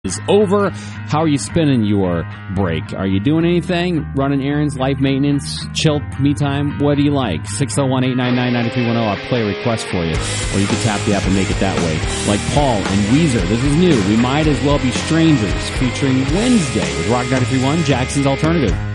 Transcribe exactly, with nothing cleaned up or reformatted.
is over. How are you spending your break? Are you doing anything? Running errands, life maintenance, chill, me time? What do you like? six oh one, eight nine nine, nine three one oh. I'll play a request for you. Or you can tap the app and make it that way. Like Paul and Weezer. This is new. We Might As Well Be Strangers featuring Wednesday with Rock ninety-three point one, Jackson's Alternative.